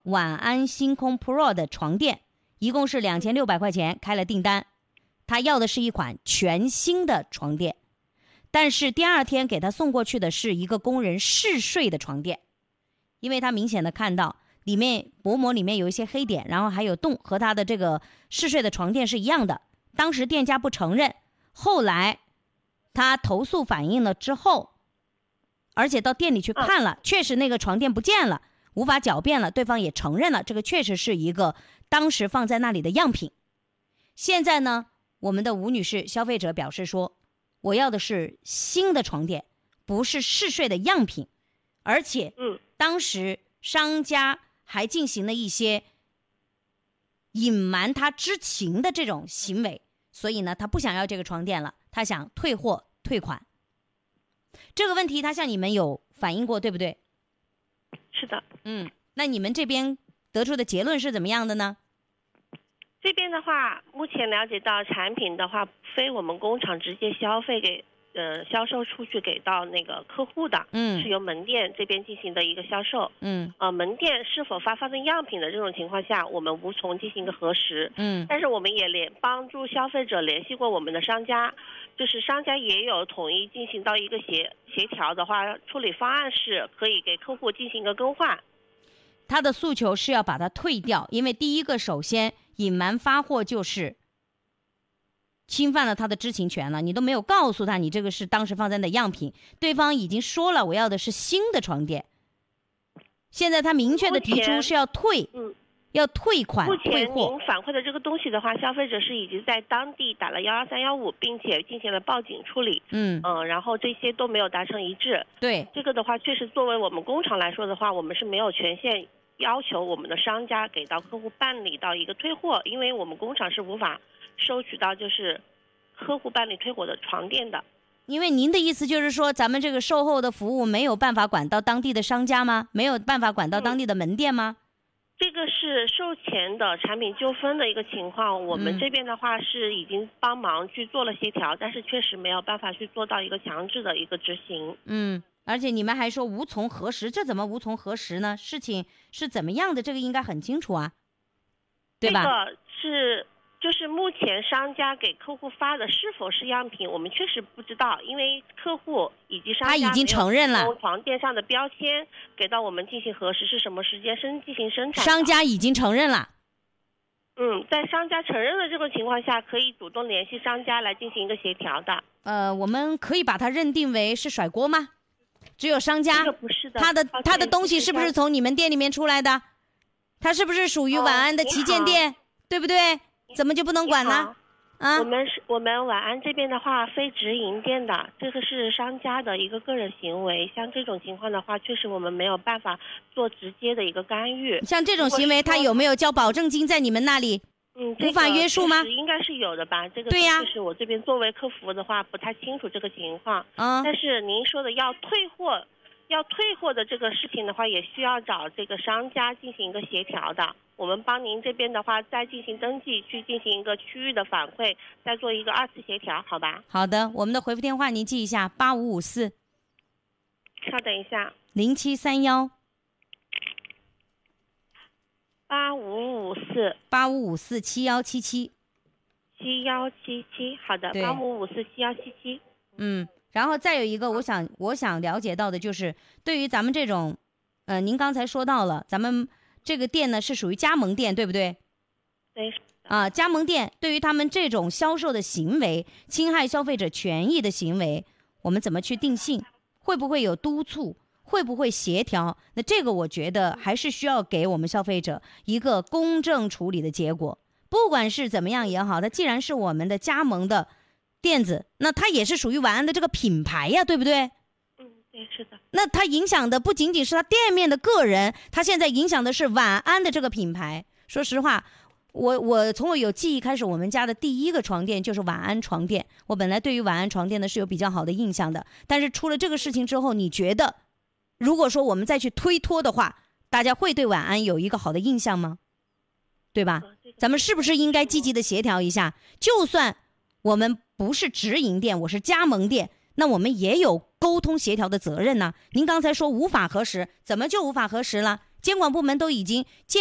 晚安星空 Pro 的床垫，一共是2600块钱，开了订单。他要的是一款全新的床垫，但是第二天给他送过去的是一个工人试睡的床垫，因为他明显的看到里面薄膜里面有一些黑点，然后还有洞，和他的这个试睡的床垫是一样的。当时店家不承认，后来他投诉反映了之后，而且到店里去看了，确实那个床垫不见了，无法狡辩了，对方也承认了，这个确实是一个当时放在那里的样品。现在呢，我们的吴女士消费者表示说，我要的是新的床垫，不是试睡的样品，而且当时商家还进行了一些隐瞒他知情的这种行为，所以呢，他不想要这个床垫了，他想退货退款。这个问题他向你们有反映过，对不对？ 是的。 那你们这边得出的结论是怎么样的呢？ 这边的话，目前了解到产品的话，非我们工厂直接消费给销售出去给到那个客户的，是由门店这边进行的一个销售。门店是否发放的样品的这种情况下，我们无从进行一个核实。但是我们也帮助消费者联系过我们的商家，就是商家也有统一进行到一个协调的话，处理方案是可以给客户进行一个更换。 他的诉求是要把它退掉，因为第一个，首先隐瞒发货就是侵犯了他的知情权了，你都没有告诉他你这个是当时放在的样品，对方已经说了我要的是新的床垫，现在他明确的提出是要退，要退款退货。 目前您反馈的这个东西的话，消费者是已经在当地打了12315，并且进行了报警处理。然后这些都没有达成一致。 对， 这个的话，确实作为我们工厂来说的话，我们是没有权限要求我们的商家给到客户办理到一个退货，因为我们工厂是无法收取到就是客户办理退货的床垫的。 因为您的意思就是说，咱们这个售后的服务没有办法管到当地的商家吗？没有办法管到当地的门店吗？ 这个是售前的产品纠纷的一个情况，我们这边的话是已经帮忙去做了协调，但是确实没有办法去做到一个强制的一个执行。 而且你们还说无从核实，这怎么无从核实呢？事情是怎么样的，这个应该很清楚啊，对吧？ 这个就是目前商家给客户发的是否是样品，我们确实不知道，因为客户以及商家他已经承认了， 从床垫上的标签给到我们进行核实是什么时间进行生产。 商家已经承认了。 在商家承认的这个情况下，可以主动联系商家来进行一个协调的。 我们可以把它认定为是甩锅吗？只有商家， 这个不是的， 他的东西是不是从你们店里面出来的？他是不是属于晚安的旗舰店，对不对？怎么就不能管呢？ 我们晚安这边的话，非直营店的，这个是商家的一个个人行为。像这种情况的话，确实我们没有办法做直接的一个干预。 像这种行为，他有没有交保证金在你们那里？无法约束吗？ 应该是有的吧。这个对呀， 就是我这边作为客服的话，不太清楚这个情况。但是您说的要退货的这个事情的话，也需要找这个商家进行一个协调的。我们帮您这边的话再进行登记，去进行一个区域的反馈，再做一个2次协调，好吧？ 好的，我们的回复电话您记一下：8554。 稍等一下 ，0731。85547177。 7177，好的，85547177。 然后再有一个，我想了解到的就是，对于咱们这种，您刚才说到了，咱们这个店呢是属于加盟店，对不对？ 对。 加盟店对于他们这种销售的行为，侵害消费者权益的行为，我们怎么去定性？会不会有督促？会不会协调？那这个我觉得还是需要给我们消费者一个公正处理的结果。不管是怎么样也好，它既然是我们的加盟的店子，那它也是属于晚安的这个品牌呀，对不对？ 对，是的。 那它影响的不仅仅是它店面的个人，它现在影响的是晚安的这个品牌。说实话，我从我有记忆开始，我们家的第一个床垫就是晚安床垫。我本来对于晚安床垫呢是有比较好的印象的，但是出了这个事情之后，你觉得如果说我们再去推脱的话，大家会对晚安有一个好的印象吗？对吧？咱们是不是应该积极的协调一下？就算我们不是直营店，我是加盟店，那我们也有沟通协调的责任呢。您刚才说无法核实，怎么就无法核实了？ 监管部门都已经